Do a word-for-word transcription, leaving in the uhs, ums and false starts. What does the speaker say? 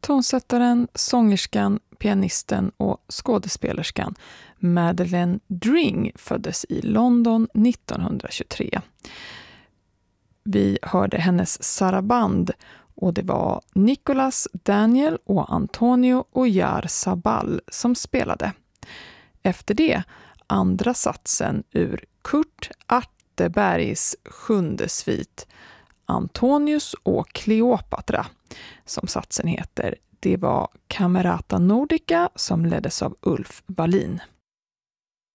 tonsättaren, sångerskan, pianisten och skådespelerskan Madeleine Dring föddes i London nittonhundratjugotre. Vi hörde hennes saraband och det var Nicolas, Daniel och Antonio Oyarzabal som spelade. Efter det andra satsen ur Kurt Attebergs sjunde svit, Antonius och Kleopatra, som satsen heter. Det var Camerata Nordica som leddes av Ulf Wallin.